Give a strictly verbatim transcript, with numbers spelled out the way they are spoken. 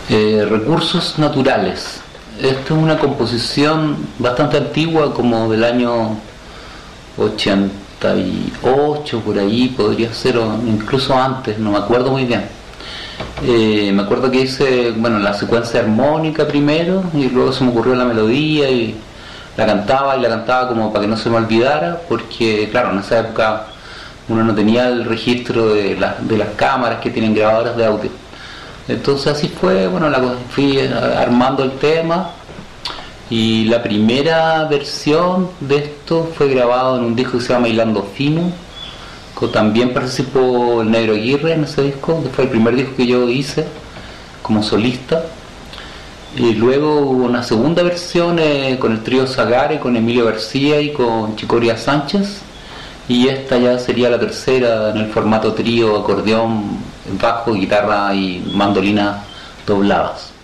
Eh, recursos naturales. Esto es una composición bastante antigua, como del año ochenta y ocho, por ahí podría ser, o incluso antes, no me acuerdo muy bien. Eh, me acuerdo que hice, bueno, la secuencia armónica primero, y luego se me ocurrió la melodía y la cantaba y la cantaba como para que no se me olvidara, porque claro, en esa época uno no tenía el registro de, la, de las cámaras que tienen grabadoras de audio. Entonces así fue, bueno, la, fui armando el tema, y la primera versión de esto fue grabado en un disco que se llama Hilando Fino. También participó el Negro Aguirre en ese disco, que fue el primer disco que yo hice como solista. Y luego hubo una segunda versión eh, con el trío Zagare, con Emilio García y con Chicoria Sánchez. Y esta ya sería la tercera en el formato trío, acordeón, bajo, guitarra y mandolina dobladas.